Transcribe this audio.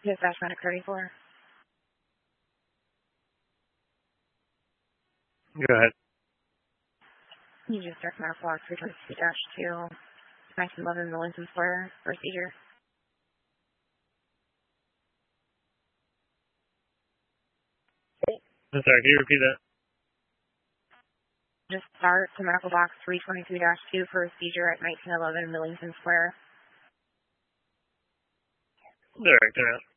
Dispatch Medic 34. Go ahead. You just start from our block 322-2, 1911 Millington Square, procedure. I'm sorry, can you repeat that? Just start to medical box 322-2 for procedure at 1911 Millington Square. Direct,